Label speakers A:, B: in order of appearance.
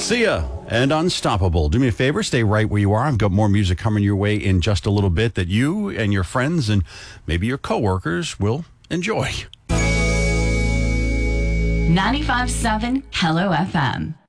A: Sia and Unstoppable. Do me a favor, stay right where you are. I've got more music coming your way in just a little bit that you and your friends and maybe your coworkers will enjoy.
B: 95.7 Hello FM.